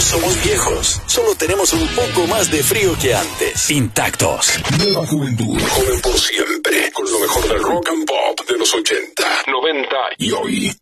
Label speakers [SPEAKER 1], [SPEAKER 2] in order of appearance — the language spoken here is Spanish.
[SPEAKER 1] No somos viejos, solo tenemos un poco más de frío que antes. Intactos.
[SPEAKER 2] Nueva juventud, joven por siempre, con lo mejor del rock and pop de los 80, 90 y hoy.